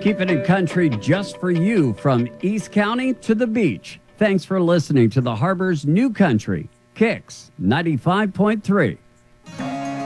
Keeping it country just for you from East County to the beach. Thanks for listening to the Harbor's New Country, Kicks 95.3.